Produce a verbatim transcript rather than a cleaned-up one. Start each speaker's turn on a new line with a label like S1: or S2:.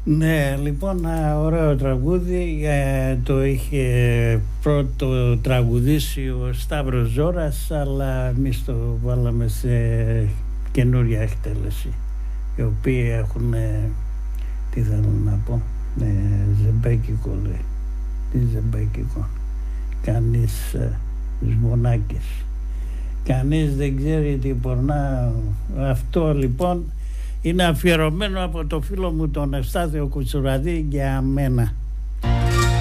S1: Ναι, λοιπόν, ωραίο τραγούδι. Το είχε πρώτο τραγουδήσει ο Σταύρος Ζώρας, αλλά εμείς το βάλαμε σε καινούρια εκτέλεση, οι οποίοι έχουν, τι θέλω να πω, ζεμπέκικο λέει, τι ζεμπέκικο, κανείς σμονάκης, κανείς δεν ξέρει τι πορνά. Αυτό λοιπόν είναι αφιερωμένο από το φίλο μου τον Ευστάθιο Κουτσουραδί για μένα.